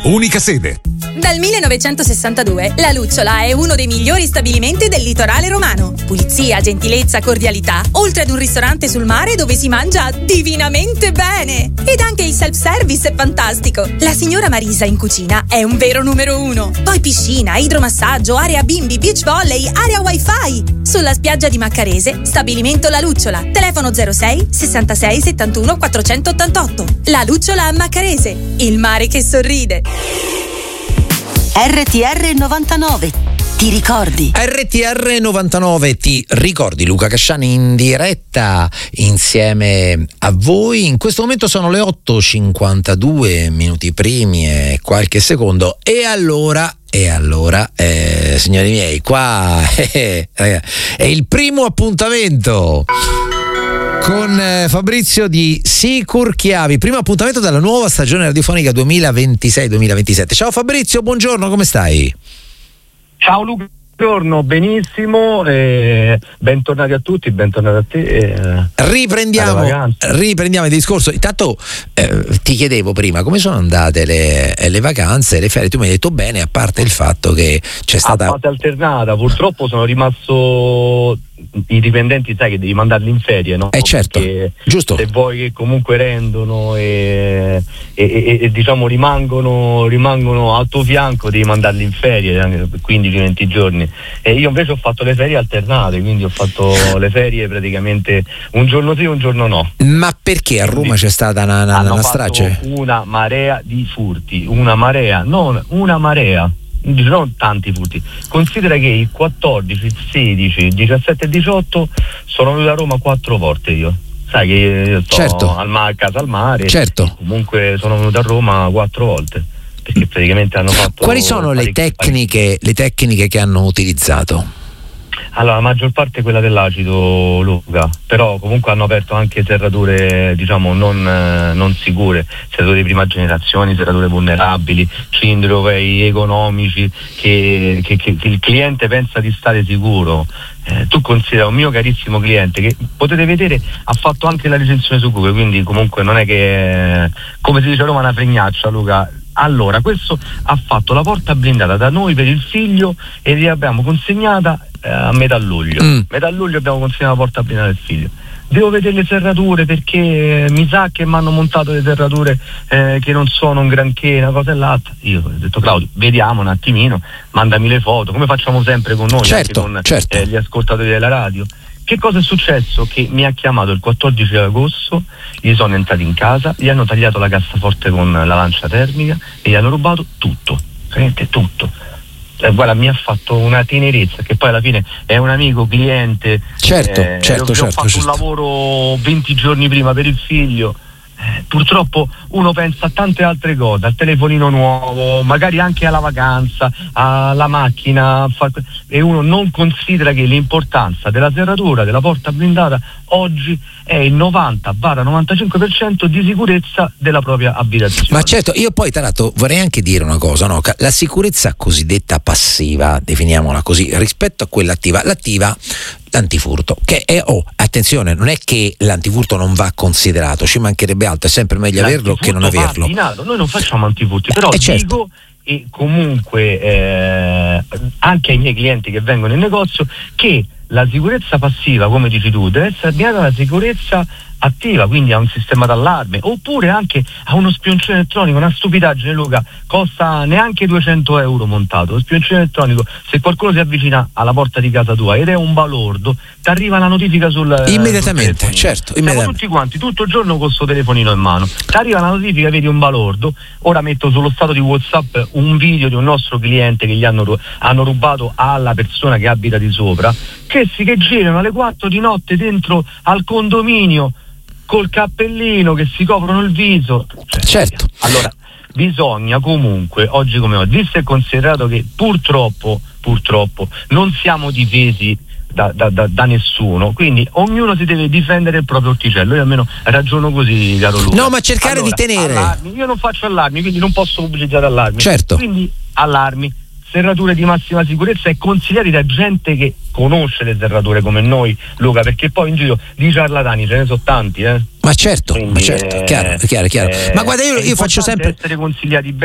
unica sede. Dal 1962 La Lucciola è uno dei migliori stabilimenti del litorale romano. Pulizia, gentilezza, cordialità, oltre ad un ristorante sul mare dove si mangia divinamente bene. Ed anche il self-service è fantastico. La signora Marisa in cucina è un vero numero uno. Poi piscina, idromassaggio, area bimbi, beach volley, area wifi. Sulla spiaggia di Maccarese, stabilimento La Lucciola. Telefono 06 66 71 488. La Lucciola a Maccarese, il mare che sorride. RTR 99, ti ricordi? RTR 99, ti ricordi? Luca Casciani in diretta insieme a voi. In questo momento sono le 8:52 minuti primi e qualche secondo. E allora, signori miei, qua è il primo appuntamento con Fabrizio di Sicur Chiavi, primo appuntamento della nuova stagione radiofonica 2026-2027. Ciao Fabrizio, buongiorno, come stai? Ciao Luca, buongiorno, benissimo, bentornati a tutti, bentornati a te. Riprendiamo il discorso. Intanto ti chiedevo prima come sono andate le vacanze, le ferie. Tu mi hai detto bene, a parte il fatto che c'è stata... A fase alternata, purtroppo sono rimasto... I dipendenti sai che devi mandarli in ferie, no? Certo, perché giusto. Se vuoi che comunque rendono e diciamo rimangono al tuo fianco, devi mandarli in ferie 15-20 giorni. E io invece ho fatto le ferie alternate, quindi ho fatto le ferie praticamente un giorno sì, un giorno no. Ma perché a Roma c'è stata una strage? Una marea di furti, non una marea. Non tanti furti. Considera che il 14, il 16, il 17 e il 18 sono venuto a Roma 4 volte io. Sai che io sto a casa al mare. Certo. Comunque sono venuto a Roma 4 volte. Perché praticamente hanno fatto... Quali sono le tecniche che hanno utilizzato? Allora, la maggior parte è quella dell'acido, Luca, però comunque hanno aperto anche serrature, diciamo, non sicure, serrature di prima generazione, serrature vulnerabili, cilindri europei economici, che il cliente pensa di stare sicuro. Tu considera un mio carissimo cliente che potete vedere ha fatto anche la recensione su Google, quindi comunque non è che, come si dice a Roma, una fregnaccia, Luca. Allora, questo ha fatto la porta blindata da noi per il figlio e l'abbiamo consegnata a metà luglio. Metà luglio abbiamo consegnato la porta blindata del figlio. Devo vedere le serrature perché mi sa che mi hanno montato le serrature che non sono un granché, una cosa e l'altra. Io ho detto Claudio, vediamo un attimino, mandami le foto, come facciamo sempre con noi, certo, anche con gli ascoltatori della radio. Che cosa è successo? Che mi ha chiamato il 14 agosto, gli sono entrati in casa, gli hanno tagliato la cassaforte con la lancia termica e gli hanno rubato tutto, veramente tutto. Guarda, mi ha fatto una tenerezza, che poi alla fine è un amico, cliente. Certo. Ho fatto un lavoro 20 giorni prima per il figlio. Purtroppo uno pensa a tante altre cose, al telefonino nuovo, magari anche alla vacanza, alla macchina, e uno non considera che l'importanza della serratura, della porta blindata oggi è il 90-95% di sicurezza della propria abitazione. Ma certo, io poi tra l'altro vorrei anche dire una cosa, no? La sicurezza cosiddetta passiva, definiamola così, rispetto a quella attiva, l'antifurto, che è, attenzione, non è che l'antifurto non va considerato, ci mancherebbe altro, è sempre meglio averlo che non averlo. Noi non facciamo antifurti, però dico, e comunque anche ai miei clienti che vengono in negozio, che la sicurezza passiva, come dici tu, deve essere abbinata alla sicurezza attiva, quindi a un sistema d'allarme, oppure anche a uno spioncino elettronico. Una stupidaggine, Luca, costa neanche 200 euro montato. Lo spioncino elettronico, se qualcuno si avvicina alla porta di casa tua ed è un balordo, ti arriva la notifica immediatamente, certo, siamo tutti quanti tutto il giorno con sto telefonino in mano, ti arriva la notifica, vedi un balordo. Ora metto sullo stato di WhatsApp un video di un nostro cliente che gli hanno rubato alla persona che abita di sopra, che girano alle 4 di notte dentro al condominio col cappellino, che si coprono il viso. Certo. Allora, bisogna comunque, oggi come oggi, visto e considerato che purtroppo non siamo difesi da nessuno, quindi ognuno si deve difendere il proprio orticello. Io almeno ragiono così, caro Luca. No, ma cercare di tenere allarmi. Io non faccio allarmi, quindi non posso pubblicizzare allarmi. Certo. Quindi allarmi, serrature di massima sicurezza e consigliati da gente che conosce le serrature come noi, Luca, perché poi in giro di ciarlatani ce ne sono tanti, Ma certo, chiaro. Ma guarda, io faccio sempre essere consigliati bene.